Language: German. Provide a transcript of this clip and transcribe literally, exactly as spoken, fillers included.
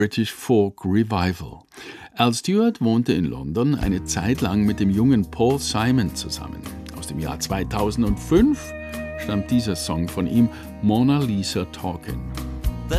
British Folk Revival. Al Stewart wohnte in London eine Zeit lang mit dem jungen Paul Simon zusammen. Aus dem Jahr zweitausendfünf stammt dieser Song von ihm, Mona Lisa Talkin'.